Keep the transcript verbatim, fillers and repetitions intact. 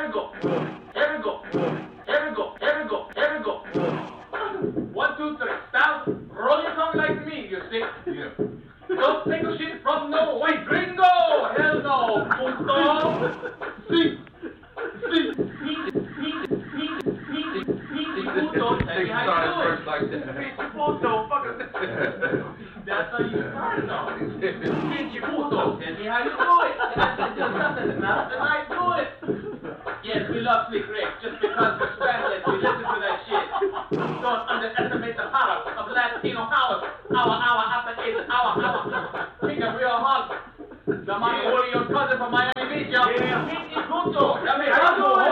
we go. Here we go. Here we go. Here we go. Here we go. One, two, three. Stop. Roll your tongue like me, you see? Yeah. Don't take a shit from no white gringo. Hell no. Puto. See. See. See. See. See. See. Puto. Tell me how you do it. Like that. Puto. Fucker. That's how you start now. Pinche puto. Tell me how you do it. That's just nothing. Nothing I do it. Yes, we love Slick Rick. Just because we're Spanish, we listen to that shit. Don't underestimate the power of Latino power. Hour, hour, after eight, hour, hour. Take a real hug. The money, your cousin from Miami Beach, y'all. Pinche puto. Tell me how you do it.